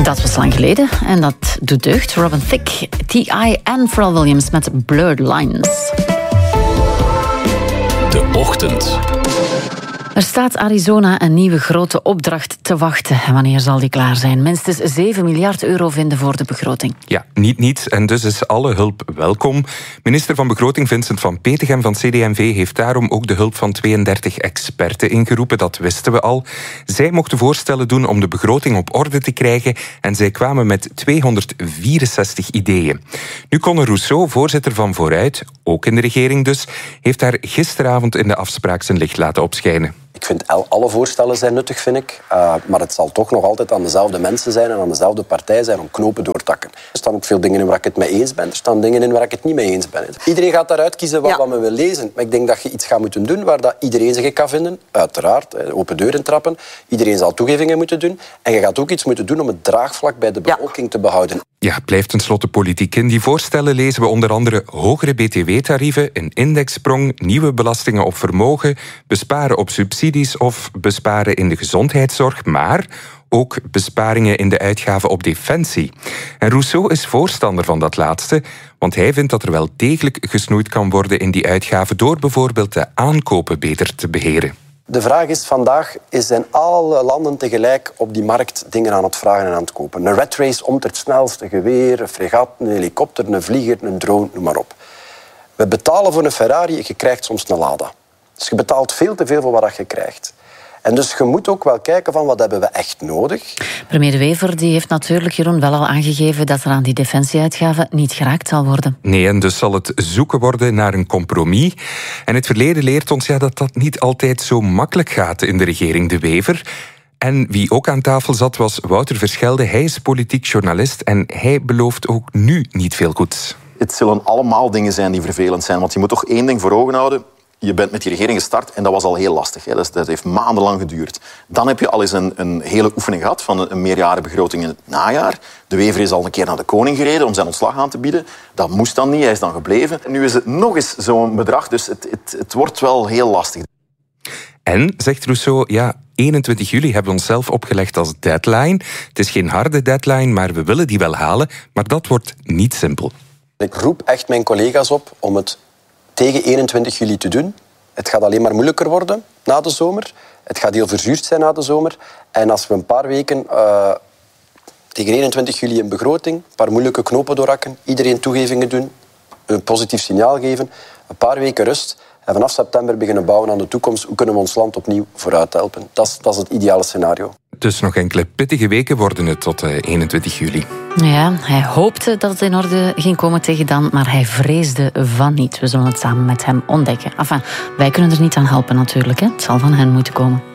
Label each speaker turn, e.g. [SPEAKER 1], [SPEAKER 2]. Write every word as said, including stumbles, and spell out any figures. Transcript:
[SPEAKER 1] Dat was lang geleden en dat doet deugd. Robin Thicke, T I en Pharrell Williams met Blurred Lines.
[SPEAKER 2] De Ochtend.
[SPEAKER 1] Er staat Arizona een nieuwe grote opdracht te wachten. En wanneer zal die klaar zijn? Minstens zeven miljard euro vinden voor de begroting.
[SPEAKER 3] Ja, niet niets. En dus is alle hulp welkom. Minister van Begroting Vincent van Petegem van C D M V heeft daarom ook de hulp van tweeëndertig experten ingeroepen. Dat wisten we al. Zij mochten voorstellen doen om de begroting op orde te krijgen. En zij kwamen met tweehonderdvierenzestig ideeën. Nu Conor Rousseau, voorzitter van Vooruit, ook in de regering dus, heeft daar gisteravond in de afspraak zijn licht laten opschijnen.
[SPEAKER 4] Ik vind alle voorstellen zijn nuttig, vind ik. Uh, maar het zal toch nog altijd aan dezelfde mensen zijn en aan dezelfde partij zijn om knopen door te takken. Er staan ook veel dingen in waar ik het mee eens ben. Er staan dingen in waar ik het niet mee eens ben. Iedereen gaat daaruit kiezen wat, ja. wat men wil lezen. Maar ik denk dat je iets gaat moeten doen waar dat iedereen zich in kan vinden. Uiteraard, open deuren trappen. Iedereen zal toegevingen moeten doen. En je gaat ook iets moeten doen om het draagvlak bij de bevolking ja. te behouden.
[SPEAKER 3] Ja, het blijft tenslotte politiek. In die voorstellen lezen we onder andere hogere B T W-tarieven, een indexsprong, nieuwe belastingen op vermogen, besparen op subsidies of besparen in de gezondheidszorg, maar ook besparingen in de uitgaven op defensie. En Rousseau is voorstander van dat laatste, want hij vindt dat er wel degelijk gesnoeid kan worden in die uitgaven door bijvoorbeeld de aankopen beter te beheren.
[SPEAKER 4] De vraag is vandaag, zijn alle landen tegelijk op die markt dingen aan het vragen en aan het kopen? Een rat race om het snelste geweer, een fregat, een helikopter, een vlieger, een drone, noem maar op. We betalen voor een Ferrari, je krijgt soms een Lada. Dus je betaalt veel te veel voor wat je krijgt. En dus je moet ook wel kijken van wat hebben we echt nodig.
[SPEAKER 1] Premier De Wever die heeft natuurlijk, Jeroen, wel al aangegeven dat er aan die defensieuitgaven niet geraakt zal worden.
[SPEAKER 3] Nee, en dus zal het zoeken worden naar een compromis. En het verleden leert ons ja, dat dat niet altijd zo makkelijk gaat in de regering De Wever. En wie ook aan tafel zat was Wouter Verschelde. Hij is politiek journalist en hij belooft ook nu niet veel goeds.
[SPEAKER 5] Het zullen allemaal dingen zijn die vervelend zijn, want je moet toch één ding voor ogen houden. Je bent met die regering gestart en dat was al heel lastig. Hè. Dat heeft maandenlang geduurd. Dan heb je al eens een, een hele oefening gehad van een meerjarenbegroting in het najaar. De Wever is al een keer naar de koning gereden om zijn ontslag aan te bieden. Dat moest dan niet, hij is dan gebleven. Nu is het nog eens zo'n bedrag, dus het, het, het wordt wel heel lastig.
[SPEAKER 3] En, zegt Rousseau, ja, eenentwintig juli hebben we onszelf opgelegd als deadline. Het is geen harde deadline, maar we willen die wel halen. Maar dat wordt niet simpel.
[SPEAKER 4] Ik roep echt mijn collega's op om het tegen eenentwintig juli te doen. Het gaat alleen maar moeilijker worden na de zomer. Het gaat heel verzuurd zijn na de zomer. En als we een paar weken uh, tegen eenentwintig juli een begroting, een paar moeilijke knopen doorhakken, iedereen toegevingen doen, een positief signaal geven, een paar weken rust en vanaf september beginnen bouwen aan de toekomst. Hoe kunnen we ons land opnieuw vooruit helpen? Dat is, dat is het ideale scenario.
[SPEAKER 3] Dus nog enkele pittige weken worden het tot uh, eenentwintig juli.
[SPEAKER 1] Ja, hij hoopte dat het in orde ging komen tegen dan, maar hij vreesde van niet. We zullen het samen met hem ontdekken. Enfin, wij kunnen er niet aan helpen natuurlijk. Hè. Het zal van hen moeten komen.